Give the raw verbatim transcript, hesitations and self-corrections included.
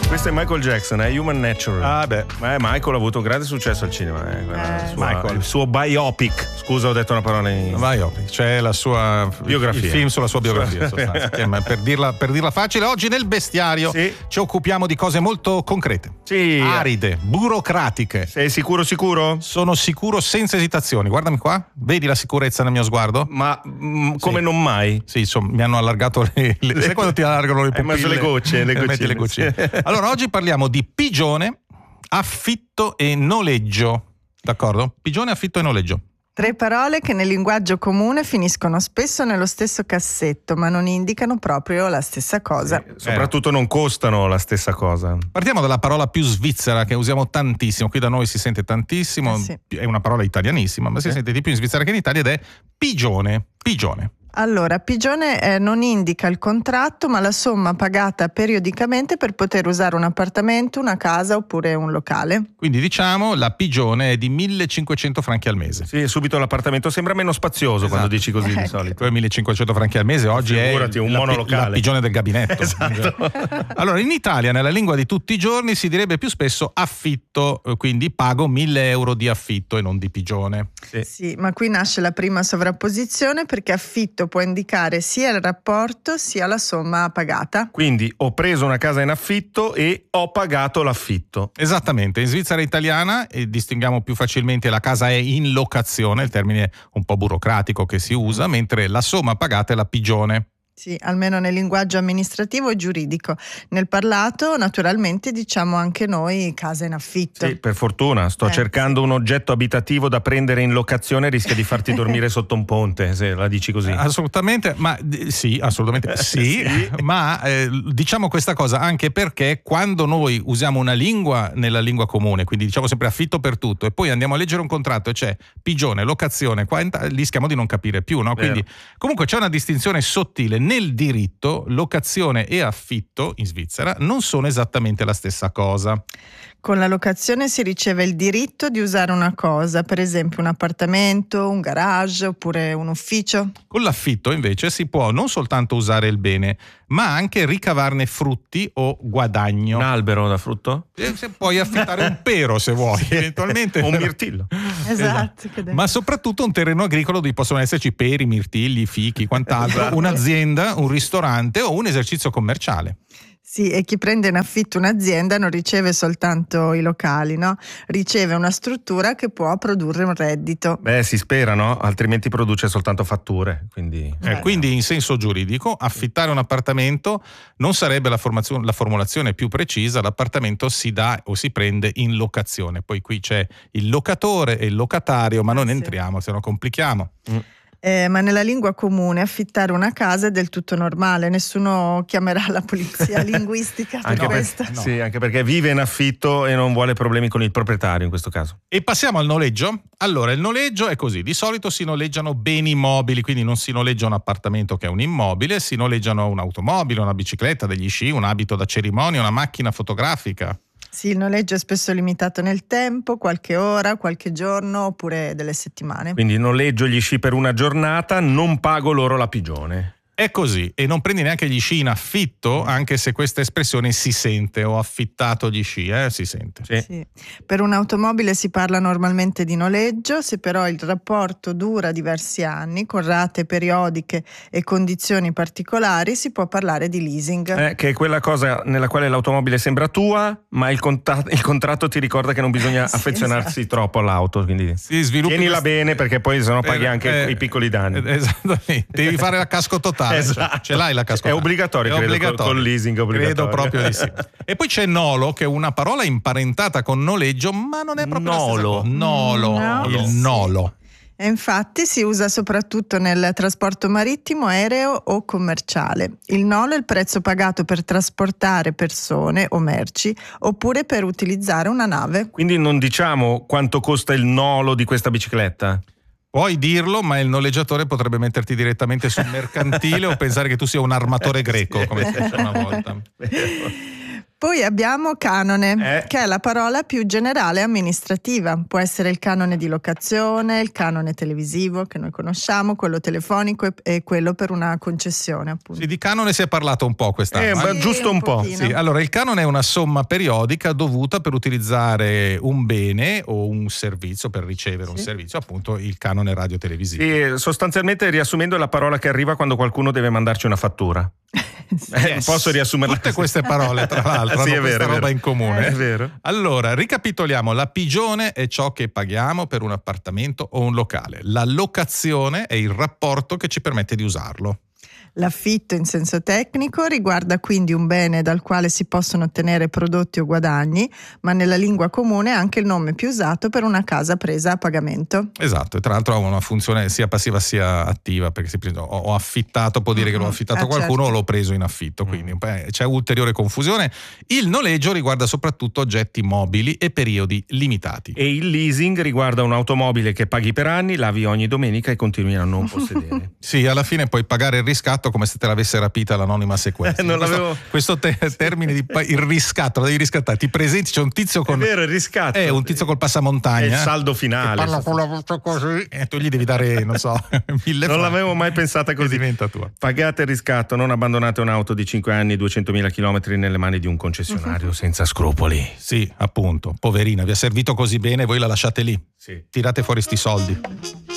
Questo è Michael Jackson, è Human Nature. Ah beh. Ma Michael ha avuto un grande successo al cinema. Eh. Eh, Sua, Michael. Il suo biopic. Scusa, ho detto una parola in Biopic, c'è la sua biografia. Il film sulla sua biografia, in sostanza. Che, ma per, dirla, per dirla facile, oggi nel bestiario Sì. ci occupiamo di cose molto concrete. Sì. Aride, burocratiche. Sei sicuro sicuro? Sono sicuro senza esitazioni. Guardami qua, vedi la sicurezza nel mio sguardo? Ma mh, come Sì. non mai? Sì, insomma, mi hanno allargato le, le sai quando ti allargano le Hai pupille? messo le gocce, le Eh, metti le goccine, goccine. sì. Allora, oggi parliamo di pigione, affitto e noleggio. D'accordo? Pigione, affitto e noleggio. Tre parole che nel linguaggio comune finiscono spesso nello stesso cassetto, ma non indicano proprio la stessa cosa. Sì, soprattutto non costano la stessa cosa. Partiamo dalla parola più svizzera che usiamo tantissimo, qui da noi si sente tantissimo, Eh sì. è una parola italianissima, ma si Sì. sente di più in Svizzera che in Italia ed è pigione. Pigione. Allora, pigione eh, non indica il contratto, ma la somma pagata periodicamente per poter usare un appartamento, una casa oppure un locale. Quindi diciamo la pigione è di millecinquecento franchi al mese. Sì, subito l'appartamento sembra meno spazioso Esatto. quando dici così di Ecco. solito. Tu hai millecinquecento franchi al mese, oggi Figurati, è un la, monolocale. la pigione del gabinetto. Esatto. Allora, in Italia, nella lingua di tutti i giorni, si direbbe più spesso affitto, eh, quindi pago mille euro di affitto e non di pigione. Sì. Sì, ma qui nasce la prima sovrapposizione perché affitto può indicare sia il rapporto sia la somma pagata. Quindi ho preso una casa in affitto e ho pagato l'affitto. Esattamente, in Svizzera italiana eh, distinguiamo più facilmente la casa è in locazione, il termine un po' burocratico che si usa, mentre la somma pagata è la pigione. Sì, almeno nel linguaggio amministrativo e giuridico. Nel parlato, naturalmente, diciamo anche noi casa in affitto. Sì, per fortuna, sto Eh, cercando un oggetto abitativo da prendere in locazione, rischia di farti dormire sotto un ponte, se la dici così. Assolutamente, ma d- sì, assolutamente sì, Sì. ma eh, diciamo questa cosa anche perché quando noi usiamo una lingua nella lingua comune, quindi diciamo sempre affitto per tutto e poi andiamo a leggere un contratto e c'è pigione, locazione, qua in ta- rischiamo di non capire più, no? Quindi comunque c'è una distinzione sottile. Nel diritto, locazione e affitto in Svizzera non sono esattamente la stessa cosa. Con la locazione si riceve il diritto di usare una cosa, per esempio un appartamento, un garage oppure un ufficio. Con l'affitto invece si può non soltanto usare il bene, ma anche ricavarne frutti o guadagno. Un albero da frutto? E se puoi affittare un pero se vuoi, eventualmente. O un mirtillo. Esatto. che de- Ma soprattutto un terreno agricolo dove possono esserci peri, mirtilli, fichi, quant'altro, Esatto. un'azienda, un ristorante o un esercizio commerciale. Sì, e chi prende in affitto un'azienda non riceve soltanto i locali, no? Riceve una struttura che può produrre un reddito. Beh, si spera, no? Altrimenti produce soltanto fatture. Quindi, Eh, quindi in senso giuridico affittare un appartamento non sarebbe la, formazio- la formulazione più precisa, l'appartamento si dà o si prende in locazione, poi qui c'è il locatore e il locatario, ma non Ah, sì. entriamo, se no complichiamo. Eh, ma nella lingua comune affittare una casa è del tutto normale, nessuno chiamerà la polizia linguistica per anche, per- questo. no. sì, anche perché vive in affitto e non vuole problemi con il proprietario in questo caso. E passiamo al noleggio. Allora, il noleggio è così, di solito si noleggiano beni immobili, quindi non si noleggia un appartamento che è un immobile, si noleggiano un'automobile, una bicicletta, degli sci, un abito da cerimonia, una macchina fotografica. Sì, il noleggio è spesso limitato nel tempo, qualche ora, qualche giorno oppure delle settimane. Quindi noleggio gli sci per una giornata, non pago loro la pigione. È così, e non prendi neanche gli sci in affitto, anche se questa espressione si sente, ho affittato gli sci, eh, si sente. Sì. Sì. Per un'automobile si parla normalmente di noleggio, se però il rapporto dura diversi anni, con rate periodiche e condizioni particolari, si può parlare di leasing. Eh, che è quella cosa nella quale l'automobile sembra tua, ma il, conta- il contratto ti ricorda che non bisogna Sì, affezionarsi troppo all'auto. Quindi Si sviluppa tienila questa- bene, perché poi sennò paghi Eh, anche eh, i piccoli danni. eh, Esattamente, devi fare la casco totale. Esatto. Ce l'hai la casco È totale? obbligatorio, credo, col- col leasing è obbligatorio. Credo proprio di sì. E poi c'è nolo, che è una parola imparentata con noleggio, ma non è proprio Nolo. la stessa cosa. Nolo, No. il nolo. E infatti si usa soprattutto nel trasporto marittimo, aereo o commerciale. Il nolo è il prezzo pagato per trasportare persone o merci oppure per utilizzare una nave. Quindi non diciamo quanto costa il nolo di questa bicicletta. Puoi dirlo, ma il noleggiatore potrebbe metterti direttamente sul mercantile o pensare che tu sia un armatore greco, come si diceva una volta. Poi abbiamo canone, Eh. che è la parola più generale amministrativa. Può essere il canone di locazione, il canone televisivo che noi conosciamo, quello telefonico e, e quello per una concessione, appunto. Sì, di canone si è parlato un po' quest'anno. Eh, eh? ma Sì, giusto un po'. pochino. Sì, allora il canone è una somma periodica dovuta per utilizzare un bene o un servizio, per ricevere un Sì. servizio, appunto il canone radiotelevisivo. Sì, sostanzialmente, riassumendo, è la parola che arriva quando qualcuno deve mandarci una fattura. Eh, Yes. Posso riassumerla Tutte così? queste parole, tra l'altro, Sì, hanno è questa vero, è roba vero. in comune. È vero. Allora, ricapitoliamo: la pigione è ciò che paghiamo per un appartamento o un locale. La locazione è il rapporto che ci permette di usarlo. L'affitto in senso tecnico riguarda quindi un bene dal quale si possono ottenere prodotti o guadagni, ma nella lingua comune è anche il nome più usato per una casa presa a pagamento. Esatto, e tra l'altro ha una funzione sia passiva sia attiva, perché se ho, ho affittato può dire che l'ho affittato a Ah, qualcuno certo. o l'ho preso in affitto, quindi beh, c'è ulteriore confusione. Il noleggio riguarda soprattutto oggetti mobili e periodi limitati. E il leasing riguarda un'automobile che paghi per anni, lavi ogni domenica e continui a non possedere. Sì, alla fine puoi pagare il riscatto come se te l'avesse rapita l'anonima sequenza. Eh, non questo l'avevo- questo te- termine di pa- il riscatto, lo devi riscattare. Ti presenti, c'è un tizio con È vero, il riscatto. eh, un tizio col passamontagna. È il saldo finale. Che parla con la voce così e tu gli devi dare, non so, mille Non franchi. l'avevo mai pensata E così. diventa tua. Pagate il riscatto, non abbandonate un'auto di cinque anni, duecentomila chilometri nelle mani di un concessionario senza scrupoli. Sì, appunto, poverina, vi ha servito così bene, voi la lasciate lì. Sì. Tirate fuori sti soldi.